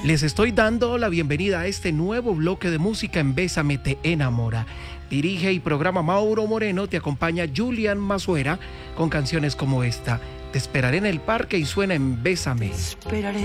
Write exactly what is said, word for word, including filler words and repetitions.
Les estoy dando la bienvenida a este nuevo bloque de música en Bésame te enamora. Dirige y programa Mauro Moreno, te acompaña Julian Mazuera con canciones como esta. Te esperaré en el parque y suena en Bésame. Te esperaré.